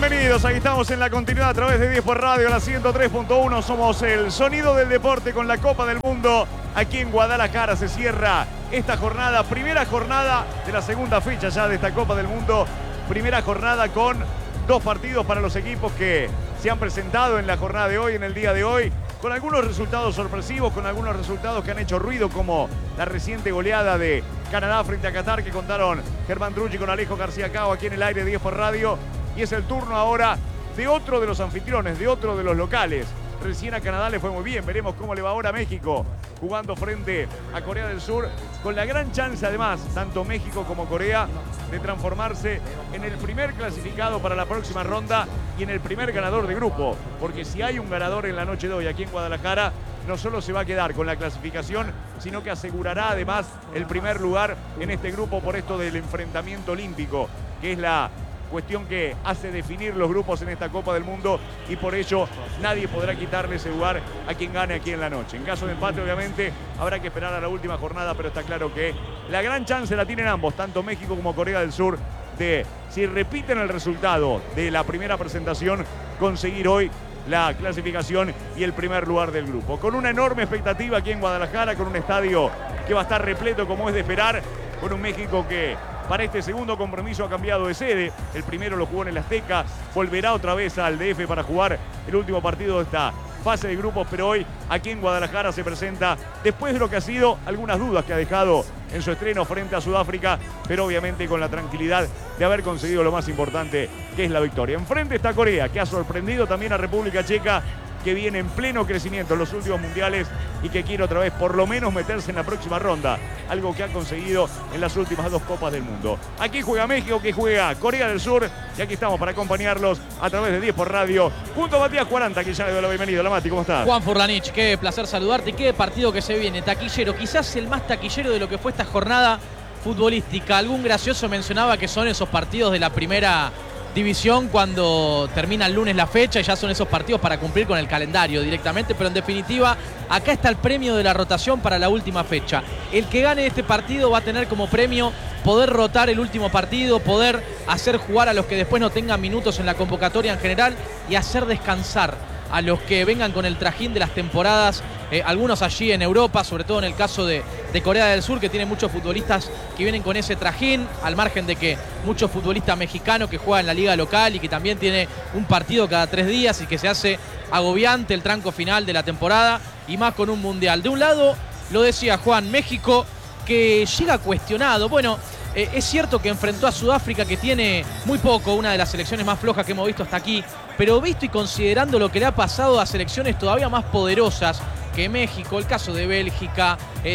Bienvenidos, aquí estamos en la continuidad a través de 10 por Radio, la 103.1. Somos el sonido del deporte con la Copa del Mundo. Aquí en Guadalajara se cierra esta jornada, primera jornada de la segunda fecha ya de esta Copa del Mundo. Primera jornada con dos partidos para los equipos que se han presentado en la jornada de hoy, en el día de hoy, con algunos resultados sorpresivos, con algunos resultados que han hecho ruido, como la reciente goleada de Canadá frente a Qatar, que contaron Germán Drucci con Alejo García Cao aquí en el aire de 10 por Radio. Y es el turno ahora de otro de los anfitriones, de otro de los locales. Recién a Canadá le fue muy bien. Veremos cómo le va ahora a México, jugando frente a Corea del Sur, con la gran chance además, tanto México como Corea, de transformarse en el primer clasificado para la próxima ronda y en el primer ganador de grupo. Porque si hay un ganador en la noche de hoy aquí en Guadalajara, no solo se va a quedar con la clasificación, sino que asegurará además el primer lugar en este grupo por esto del enfrentamiento olímpico, que es la cuestión que hace definir los grupos en esta Copa del Mundo, y por ello nadie podrá quitarle ese lugar a quien gane aquí en la noche. En caso de empate, obviamente, habrá que esperar a la última jornada, pero está claro que la gran chance la tienen ambos, tanto México como Corea del Sur, de, si repiten el resultado de la primera presentación, conseguir hoy la clasificación y el primer lugar del grupo. Con una enorme expectativa aquí en Guadalajara, con un estadio que va a estar repleto como es de esperar, con un México que para este segundo compromiso ha cambiado de sede. El primero lo jugó en el Azteca, volverá otra vez al DF para jugar el último partido de esta fase de grupos, pero hoy aquí en Guadalajara se presenta después de lo que ha sido algunas dudas que ha dejado en su estreno frente a Sudáfrica, pero obviamente con la tranquilidad de haber conseguido lo más importante, que es la victoria. Enfrente está Corea, que ha sorprendido también a República Checa, que viene en pleno crecimiento en los últimos mundiales y que quiere otra vez por lo menos meterse en la próxima ronda, algo que ha conseguido en las últimas dos Copas del Mundo. Aquí juega México, que juega Corea del Sur, y aquí estamos para acompañarlos a través de 10 por Radio, junto a Matías 40, que ya le doy la bienvenida. Hola Mati, ¿cómo estás? Juan Furlanich, qué placer saludarte y qué partido que se viene, taquillero, quizás el más taquillero de lo que fue esta jornada futbolística. Algún gracioso mencionaba que son esos partidos de la primera división cuando termina el lunes la fecha y ya son esos partidos para cumplir con el calendario directamente, pero en definitiva acá está el premio de la rotación para la última fecha. El que gane este partido va a tener como premio poder rotar el último partido, poder hacer jugar a los que después no tengan minutos en la convocatoria en general y hacer descansar a los que vengan con el trajín de las temporadas, algunos allí en Europa, sobre todo en el caso de Corea del Sur, que tiene muchos futbolistas que vienen con ese trajín, al margen de que muchos futbolistas mexicanos que juegan en la liga local y que también tiene un partido cada 3 días y que se hace agobiante el tranco final de la temporada, y más con un mundial. De un lado, lo decía Juan, México, que llega cuestionado. Bueno, es cierto que enfrentó a Sudáfrica, que tiene muy poco, una de las selecciones más flojas que hemos visto hasta aquí, pero visto y considerando lo que le ha pasado a selecciones todavía más poderosas que México, el caso de Bélgica,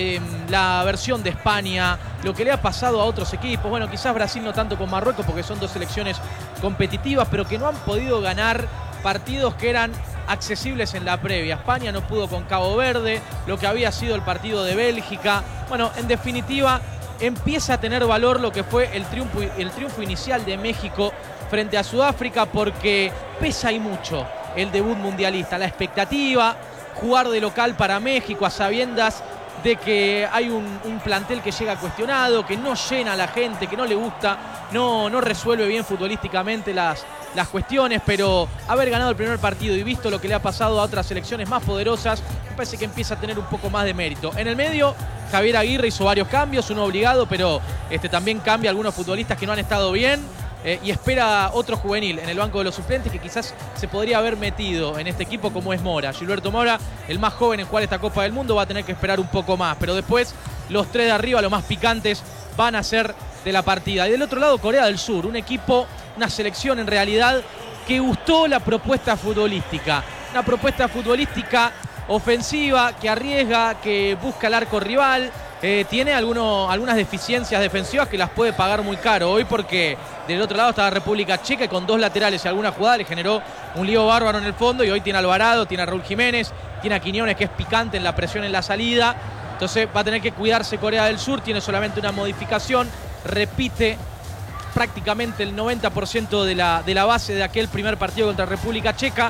la versión de España, lo que le ha pasado a otros equipos, bueno, quizás Brasil no tanto con Marruecos porque son dos selecciones competitivas, pero que no han podido ganar partidos que eran accesibles en la previa. España no pudo con Cabo Verde, lo que había sido el partido de Bélgica. Bueno, en definitiva, empieza a tener valor lo que fue el triunfo inicial de México frente a Sudáfrica, porque pesa y mucho el debut mundialista, la expectativa, jugar de local para México a sabiendas de que hay un plantel que llega cuestionado, que no llena a la gente, que no le gusta, no resuelve bien futbolísticamente las cuestiones, pero haber ganado el primer partido y visto lo que le ha pasado a otras selecciones más poderosas, me parece que empieza a tener un poco más de mérito. En el medio, Javier Aguirre hizo varios cambios, uno obligado, pero también cambia algunos futbolistas que no han estado bien, y espera otro juvenil en el banco de los suplentes que quizás se podría haber metido en este equipo, como es Mora. Gilberto Mora, el más joven en jugar esta Copa del Mundo, va a tener que esperar un poco más, pero después los tres de arriba, los más picantes, van a ser de la partida. Y del otro lado, Corea del Sur, un equipo, una selección en realidad que gustó la propuesta futbolística, una propuesta futbolística ofensiva, que arriesga, que busca el arco rival. Tiene algunas deficiencias defensivas que las puede pagar muy caro hoy, porque del otro lado está la República Checa, y con dos laterales y alguna jugada le generó un lío bárbaro en el fondo, y hoy tiene a Alvarado, tiene a Raúl Jiménez, tiene a Quiñones, que es picante en la presión en la salida. Entonces va a tener que cuidarse Corea del Sur, tiene solamente una modificación, repite prácticamente el 90% de la base de aquel primer partido contra República Checa.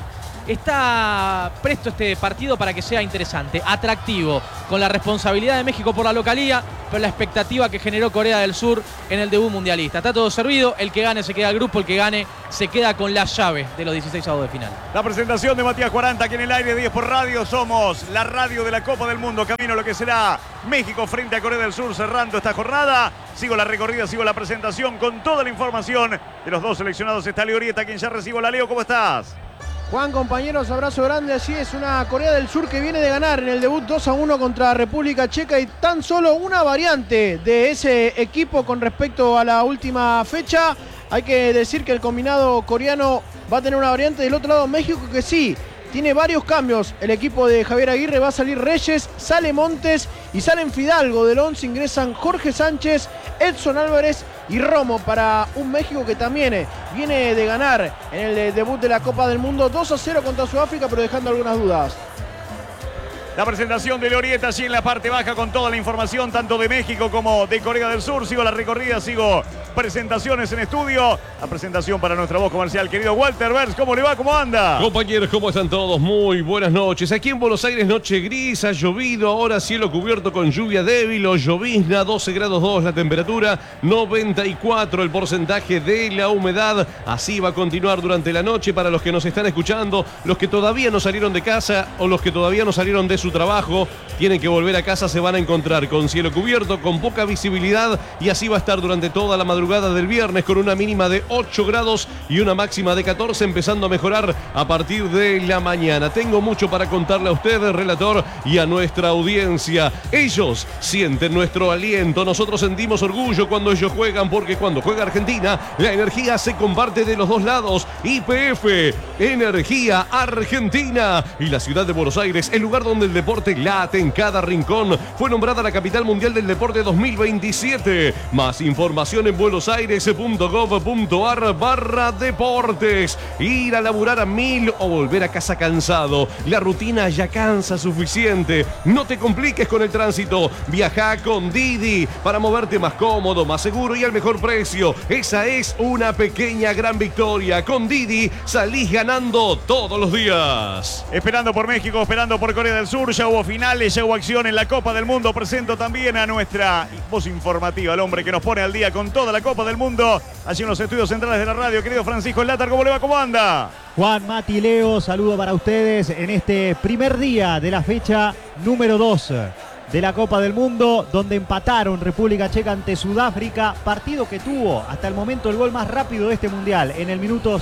Está presto este partido para que sea interesante, atractivo, con la responsabilidad de México por la localía, pero la expectativa que generó Corea del Sur en el debut mundialista. Está todo servido, el que gane se queda al grupo, el que gane se queda con la llave de los 16avos de final. La presentación de Matías 40 aquí en el aire 10 por radio. Somos la radio de la Copa del Mundo, camino a lo que será México frente a Corea del Sur, cerrando esta jornada. Sigo la recorrida, sigo la presentación con toda la información de los dos seleccionados. Está Leorieta, quien ya recibo. La Leo, ¿cómo estás? Juan, compañeros, abrazo grande. Así es, una Corea del Sur que viene de ganar en el debut 2-1 contra República Checa y tan solo una variante de ese equipo con respecto a la última fecha. Hay que decir que el combinado coreano va a tener una variante. Del otro lado, México, que sí tiene varios cambios. El equipo de Javier Aguirre va a salir Reyes, sale Montes y salen Fidalgo. Del 11 ingresan Jorge Sánchez, Edson Álvarez y Romo para un México que también viene de ganar en el debut de la Copa del Mundo 2-0 contra Sudáfrica, pero dejando algunas dudas. La presentación de Leorieta allí en la parte baja con toda la información tanto de México como de Corea del Sur. Sigo la recorrida, sigo presentaciones en estudio. La presentación para nuestra voz comercial, querido Walter Vers. ¿Cómo le va? ¿Cómo anda? Compañeros, ¿cómo están todos? Muy buenas noches. Aquí en Buenos Aires, noche gris, ha llovido, ahora cielo cubierto con lluvia débil o llovizna, 12 grados 2 la temperatura, 94 el porcentaje de la humedad. Así va a continuar durante la noche para los que nos están escuchando, los que todavía no salieron de casa o los que todavía no salieron de su trabajo, tienen que volver a casa, se van a encontrar con cielo cubierto, con poca visibilidad y así va a estar durante toda la madrugada del viernes con una mínima de 8 grados y una máxima de 14, empezando a mejorar a partir de la mañana. Tengo mucho para contarle a usted, relator, y a nuestra audiencia. Ellos sienten nuestro aliento, nosotros sentimos orgullo cuando ellos juegan, porque cuando juega Argentina, la energía se comparte de los dos lados. YPF, Energía Argentina. Y la ciudad de Buenos Aires, el lugar donde el deporte late en cada rincón, fue nombrada la capital mundial del deporte 2027. Más información en buenosaires.gov.ar/deportes. Ir a laburar a 1000 o volver a casa cansado. La rutina ya cansa suficiente. No te compliques con el tránsito. Viaja con Didi para moverte más cómodo, más seguro y al mejor precio. Esa es una pequeña gran victoria. Con Didi salís ganando todos los días. Esperando por México, esperando por Corea del Sur. Ya hubo finales, ya hubo acción en la Copa del Mundo. Presento también a nuestra voz informativa, el hombre que nos pone al día con toda la Copa del Mundo. Allí en los estudios centrales de la radio, querido Francisco Látar, ¿cómo le va? ¿Cómo anda? Juan, Mati, Leo, saludo para ustedes en este primer día de la fecha número 2 de la Copa del Mundo, donde empataron República Checa ante Sudáfrica, partido que tuvo hasta el momento el gol más rápido de este mundial. En el minuto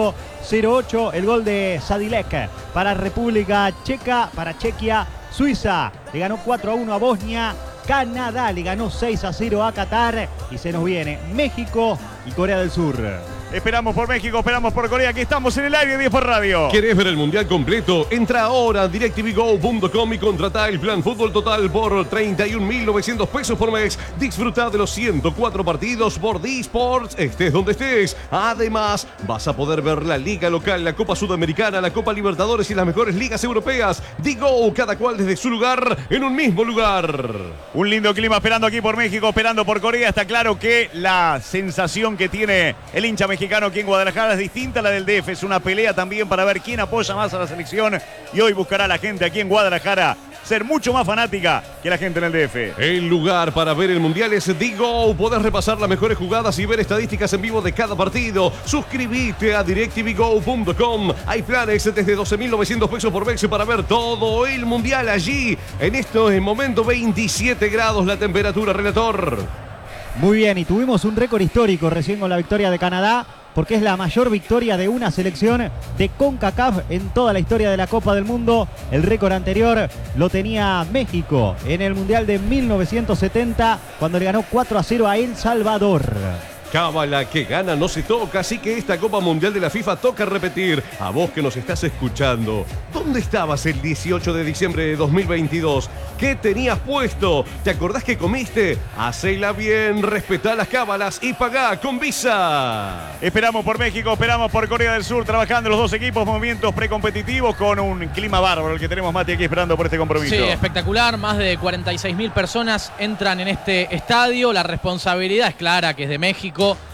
5:08, el gol de Sadilek para República Checa, para Chequia. Suiza le ganó 4-1 a Bosnia. Canadá le ganó 6-0 a Qatar. Y se nos viene México y Corea del Sur. Esperamos por México, esperamos por Corea. Aquí estamos en el aire 10 por radio. ¿Querés ver el mundial completo? Entra ahora a DirecTVGo.com y contrata el plan Fútbol Total por 31.900 pesos por mes. Disfruta de los 104 partidos por D-Sports, estés donde estés. Además, vas a poder ver la Liga Local, la Copa Sudamericana, la Copa Libertadores y las mejores ligas europeas. Digo, cada cual desde su lugar, en un mismo lugar. Un lindo clima esperando aquí por México, esperando por Corea. Está claro que la sensación que tiene el hincha mexicano aquí en Guadalajara es distinta a la del DF. Es una pelea también para ver quién apoya más a la selección. Y hoy buscará la gente aquí en Guadalajara ser mucho más fanática que la gente en el DF. El lugar para ver el mundial es Digo. Podés repasar las mejores jugadas y ver estadísticas en vivo de cada partido. Suscríbete a DirecTVGo.com. Hay planes desde 12.900 pesos por mes para ver todo el mundial allí. En este momento 27 grados la temperatura, relator. Muy bien, y tuvimos un récord histórico recién con la victoria de Canadá, porque es la mayor victoria de una selección de CONCACAF en toda la historia de la Copa del Mundo. El récord anterior lo tenía México en el Mundial de 1970, cuando le ganó 4-0 a El Salvador. Cábala, que gana no se toca, así que esta Copa Mundial de la FIFA toca repetir. A vos que nos estás escuchando, ¿dónde estabas el 18 de diciembre de 2022? ¿Qué tenías puesto? ¿Te acordás que comiste? Hacela bien, respetá las cábalas y pagá con Visa. Esperamos por México, esperamos por Corea del Sur, trabajando los dos equipos, movimientos precompetitivos con un clima bárbaro, el que tenemos, Mati, aquí esperando por este compromiso. Sí, espectacular, más de 46.000 personas entran en este estadio, la responsabilidad es clara, que es de México.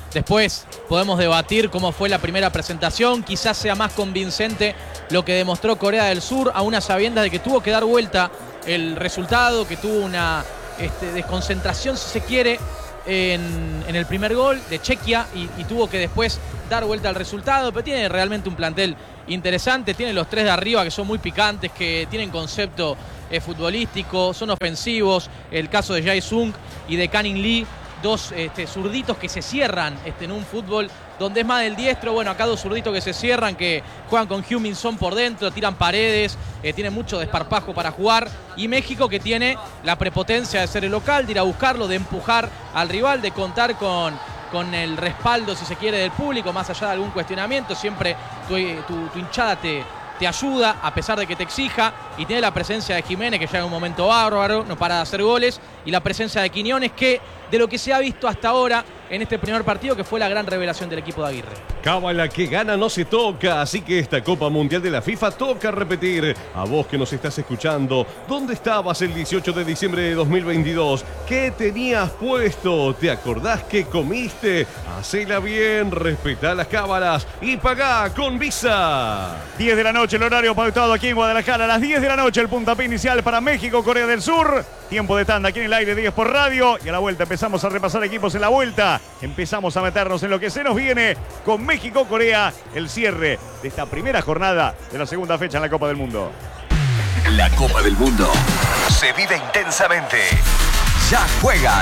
Después podemos debatir cómo fue la primera presentación. Quizás sea más convincente lo que demostró Corea del Sur, a unas sabiendas de que tuvo que dar vuelta el resultado, que tuvo una desconcentración, si se quiere, en el primer gol de Chequia y tuvo que después dar vuelta al resultado. Pero tiene realmente un plantel interesante. Tiene los 3 de arriba que son muy picantes, que tienen concepto futbolístico, son ofensivos. El caso de Jae-sung y de Canning Lee, 2 zurditos que se cierran en un fútbol donde es más del diestro. Bueno, acá 2 zurditos que se cierran, que juegan con Heung-min Son por dentro, tiran paredes, tienen mucho desparpajo para jugar. Y México, que tiene la prepotencia de ser el local, de ir a buscarlo, de empujar al rival, de contar con el respaldo, si se quiere, del público, más allá de algún cuestionamiento. Siempre tu hinchada te ayuda, a pesar de que te exija, y tiene la presencia de Jiménez, que ya en un momento bárbaro, no para de hacer goles, y la presencia de Quiñones, que de lo que se ha visto hasta ahora en este primer partido, que fue la gran revelación del equipo de Aguirre. Cábala que gana no se toca, así que esta Copa Mundial de la FIFA toca repetir. A vos que nos estás escuchando, ¿dónde estabas el 18 de diciembre de 2022? ¿Qué tenías puesto? ¿Te acordás qué comiste? Hacela bien, respetá las cábalas y pagá con Visa. 10 de la noche, el horario pautado aquí en Guadalajara. A las 10 de la noche, el puntapié inicial para México, Corea del Sur. Tiempo de tanda aquí en el aire, 10 por radio. Y a la vuelta empezamos a repasar equipos en la vuelta. Empezamos a meternos en lo que se nos viene con México-Corea. El cierre de esta primera jornada de la segunda fecha en la Copa del Mundo. La Copa del Mundo se vive intensamente. Ya juegan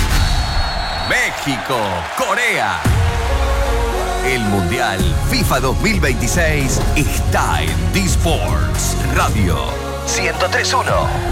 México, Corea. El Mundial FIFA 2026 está en D-Sports Radio 103.1.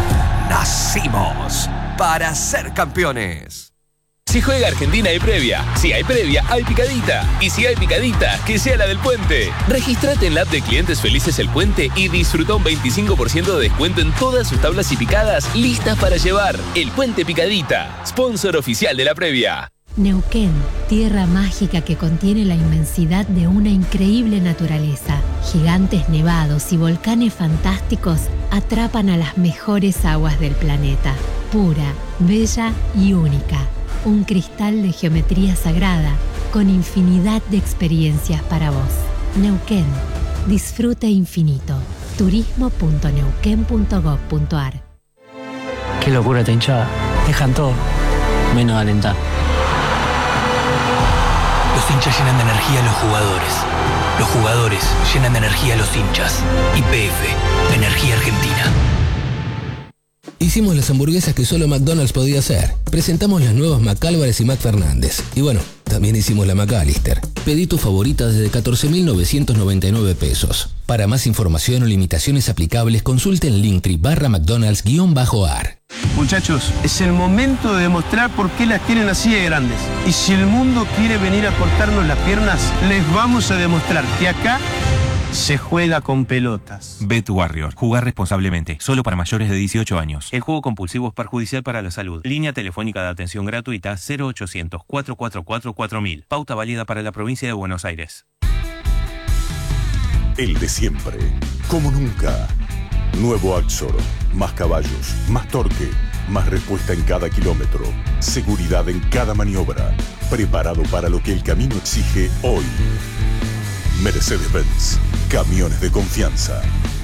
Nacimos para ser campeones. Si juega Argentina hay previa, si hay previa hay picadita, y si hay picadita, que sea la del Puente. Regístrate en la app de Clientes Felices El Puente y disfruta un 25% de descuento en todas sus tablas y picadas listas para llevar. El Puente Picadita, sponsor oficial de la previa. Neuquén, tierra mágica que contiene la inmensidad de una increíble naturaleza. Gigantes nevados y volcanes fantásticos atrapan a las mejores aguas del planeta. Pura, bella y única. Un cristal de geometría sagrada con infinidad de experiencias para vos. Neuquén, disfrute infinito. turismo.neuquén.gov.ar. Qué locura esta hinchada. Dejan todo, menos alentar. Los hinchas llenan de energía a los jugadores. Los jugadores llenan de energía a los hinchas. YPF, Energía Argentina. Hicimos las hamburguesas que solo McDonald's podía hacer. Presentamos las nuevas McAlvarez y McFernández. Y bueno, también hicimos la McAllister. Pedí tu favorita desde 14.999 pesos. Para más información o limitaciones aplicables, consulte en Linktree/McDonald's_ar. Muchachos, es el momento de demostrar por qué las quieren así de grandes. Y si el mundo quiere venir a cortarnos las piernas, les vamos a demostrar que acá se juega con pelotas. Bet Warrior. Jugar responsablemente. Solo para mayores de 18 años. El juego compulsivo es perjudicial para la salud. Línea telefónica de atención gratuita 0800-444-4000. Pauta válida para la provincia de Buenos Aires. El de siempre. Como nunca. Nuevo Axor. Más caballos, más torque, más respuesta en cada kilómetro. Seguridad en cada maniobra. Preparado para lo que el camino exige hoy. Mercedes-Benz. Camiones de confianza.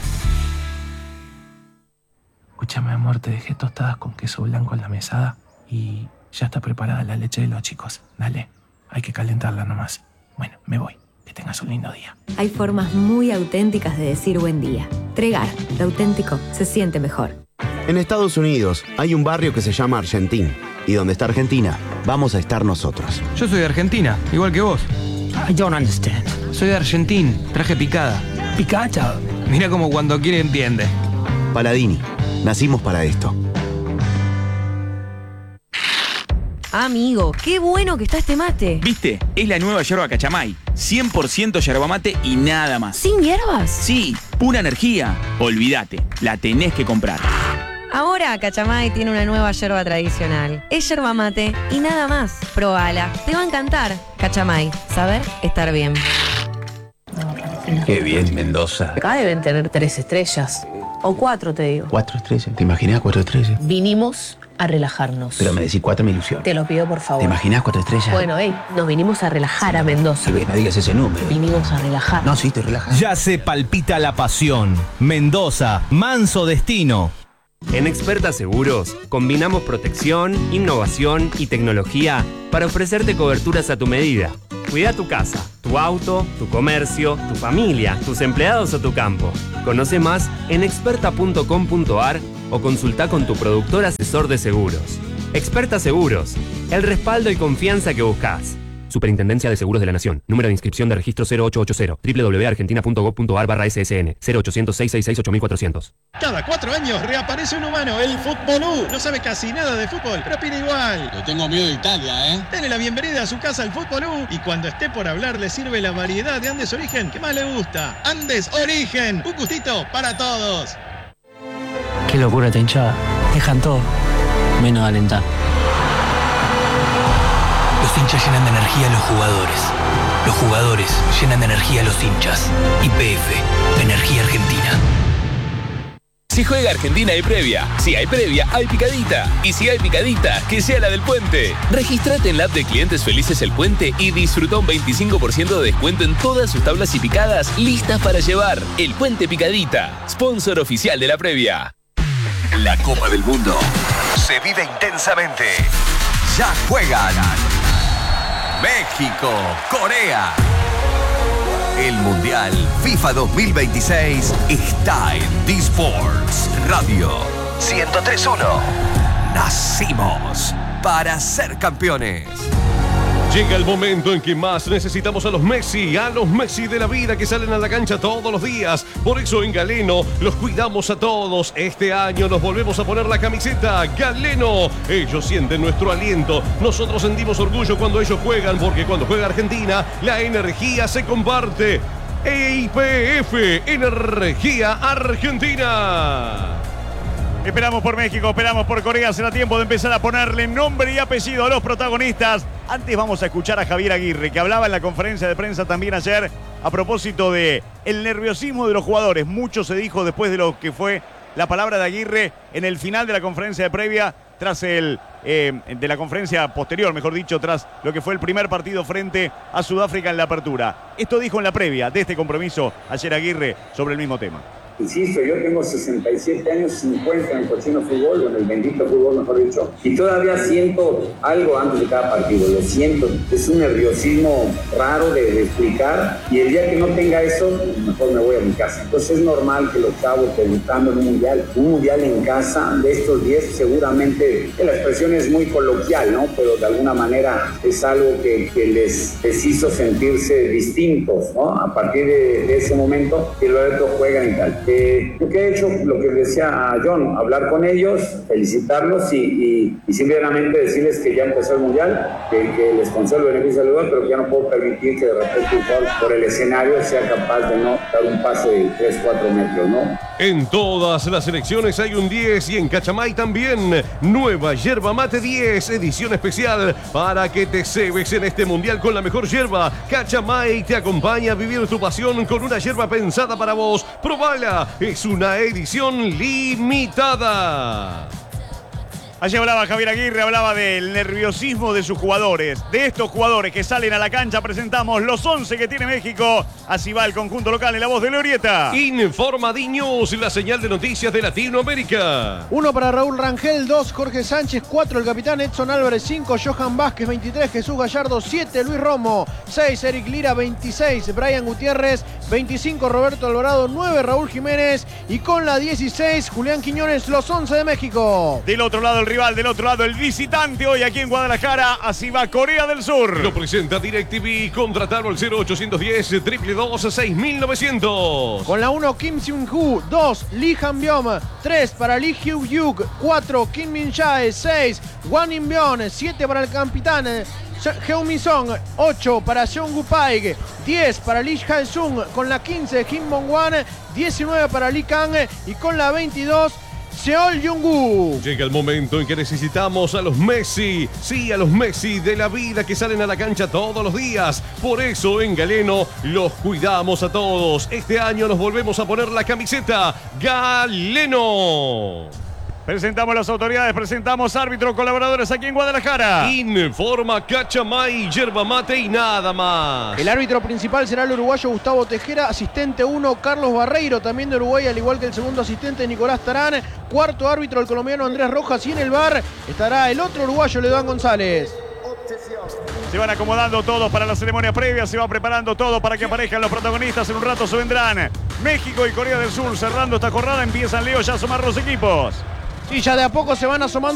Escúchame, amor, te dejé tostadas con queso blanco en la mesada y ya está preparada la leche de los chicos. Dale, hay que calentarla nomás. Bueno, me voy. Que tengas un lindo día. Hay formas muy auténticas de decir buen día. Tregar, lo auténtico se siente mejor. En Estados Unidos hay un barrio que se llama Argentín. Y donde está Argentina, vamos a estar nosotros. Yo soy de Argentina, igual que vos. I don't understand. Soy de Argentín, traje picada. ¿Picada? Mira como cuando quiere entiende. Paladini, nacimos para esto. Amigo, qué bueno que está este mate. ¿Viste? Es la nueva yerba Cachamay. 100% yerba mate y nada más. ¿Sin hierbas? Sí, pura energía. Olvídate, la tenés que comprar. Ahora Cachamay tiene una nueva yerba tradicional. Es yerba mate y nada más. Probala, te va a encantar. Cachamay, saber estar bien. Qué bien, Mendoza. Acá deben tener 3 estrellas. O 4, te digo. 4 estrellas. ¿Te imaginas 4 estrellas? Vinimos a relajarnos. Pero me decís 4 me ilusión. Te lo pido por favor. ¿Te imaginás 4 estrellas? Bueno, nos vinimos a relajar a Mendoza. No digas ese número. Vinimos a relajar. No, sí, estoy relajado. Ya se palpita la pasión. Mendoza, manso destino. En Experta Seguros, combinamos protección, innovación y tecnología para ofrecerte coberturas a tu medida. Cuida tu casa, tu auto, tu comercio, tu familia, tus empleados o tu campo. Conoce más en experta.com.ar o consulta con tu productor asesor de seguros. Experta Seguros, el respaldo y confianza que buscas. Superintendencia de Seguros de la Nación. Número de inscripción de registro 0880. www.argentina.gov.ar/ssn 0800-666-8400. Cada 4 años reaparece un humano, el Futbolú. No sabe casi nada de fútbol, pero opina igual. Le tengo miedo a Italia, ¿eh? Dele la bienvenida a su casa al Futbolú y cuando esté por hablar le sirve la variedad de Andes Origen que más le gusta. Andes Origen, un gustito para todos. Qué locura esta hinchada. Dejan todo, menos alentar. Los hinchas llenan de energía a los jugadores. Los jugadores llenan de energía a los hinchas. YPF, Energía Argentina. Si juega Argentina hay previa. Si hay previa, hay picadita. Y si hay picadita, que sea la del Puente. Regístrate en la app de Clientes Felices El Puente y disfruta un 25% de descuento en todas sus tablas y picadas listas para llevar. El Puente Picadita, sponsor oficial de la previa. La Copa del Mundo se vive intensamente. Ya juegan México, Corea. El Mundial FIFA 2026 está en D-Sports Radio 103.1. Nacimos para ser campeones. Llega el momento en que más necesitamos a los Messi de la vida que salen a la cancha todos los días. Por eso en Galeno los cuidamos a todos. Este año nos volvemos a poner la camiseta Galeno. Ellos sienten nuestro aliento. Nosotros sentimos orgullo cuando ellos juegan, porque cuando juega Argentina, la energía se comparte. YPF, Energía Argentina. Esperamos por México, esperamos por Corea. Será tiempo de empezar a ponerle nombre y apellido a los protagonistas. Antes vamos a escuchar a Javier Aguirre, que hablaba en la conferencia de prensa también ayer a propósito de el nerviosismo de los jugadores. Mucho se dijo después de lo que fue la palabra de Aguirre en el final de la conferencia de previa, tras de la conferencia posterior, mejor dicho, tras lo que fue el primer partido frente a Sudáfrica en la apertura. Esto dijo en la previa de este compromiso ayer Aguirre sobre el mismo tema. Insisto, yo tengo 67 años, 50 en el cochino fútbol, o en el bendito fútbol, mejor dicho, y todavía siento algo antes de cada partido, lo siento. Es un nerviosismo raro de explicar, y el día que no tenga eso, mejor me voy a mi casa. Entonces es normal que los chavos debutando en un mundial en casa, de estos 10, seguramente, la expresión es muy coloquial, ¿no? Pero de alguna manera es algo que les hizo sentirse distintos, ¿no? A partir de ese momento, que luego juegan y tal. Lo que he hecho, lo que decía a John, hablar con ellos, felicitarlos y simplemente decirles que ya empezó el Mundial, que les concedo el beneficio del lugar, pero que ya no puedo permitir que de repente un jugador por el escenario sea capaz de no dar un pase de 3-4 metros, ¿no? En todas las selecciones hay un 10 y en Cachamay también. Nueva Yerba Mate 10, edición especial para que te cebes en este Mundial con la mejor yerba. Cachamay te acompaña a vivir tu pasión con una yerba pensada para vos. Probala. Es una edición limitada. Allí hablaba Javier Aguirre, hablaba del nerviosismo de sus jugadores. De estos jugadores que salen a la cancha, presentamos los 11 que tiene México. Así va el conjunto local en la voz de Glorieta. Informa D-News, la señal de noticias de Latinoamérica. 1 para Raúl Rangel, 2 Jorge Sánchez, 4 el capitán Edson Álvarez, 5 Johan Vázquez, 23 Jesús Gallardo, 7 Luis Romo, 6 Eric Lira, 26 Brian Gutiérrez, 25 Roberto Alvarado, 9 Raúl Jiménez y con la 16 Julián Quiñones, los 11 de México. Del otro lado el rival, del otro lado el visitante hoy aquí en Guadalajara. Así va Corea del Sur. Lo presenta DirecTV. Contratalo al 0810 222 6900. Con la 1 Kim Seung-hu, 2 Lee Han-byom, 3 para Lee Hyuk-yuk, 4 Kim Min-jae, 6 Won In-byun, 7 para el capitán Heung-min Son, 8 para Seung-gu Paik, 10 para Lee Jae-sung, con la 15 Kim Bong-wan, 19 para Lee Kang y con la 22 Seol Jung-gu. Llega el momento en que necesitamos a los Messi, sí, a los Messi de la vida que salen a la cancha todos los días. Por eso en Galeno los cuidamos a todos. Este año nos volvemos a poner la camiseta Galeno. Presentamos las autoridades, presentamos árbitros, colaboradores aquí en Guadalajara. Informa Cachamay, yerba mate y nada más. El árbitro principal será el uruguayo Gustavo Tejera, asistente 1 Carlos Barreiro, también de Uruguay, al igual que el segundo asistente Nicolás Tarán. Cuarto árbitro el colombiano Andrés Rojas y en el VAR estará el otro uruguayo Leodán González. Se van acomodando todos para la ceremonia previa, se va preparando todo para que aparezcan los protagonistas. En un rato se vendrán México y Corea del Sur cerrando esta jornada. Empiezan, Leo, ya a asomar los equipos. Sí, ya de a poco se van asomando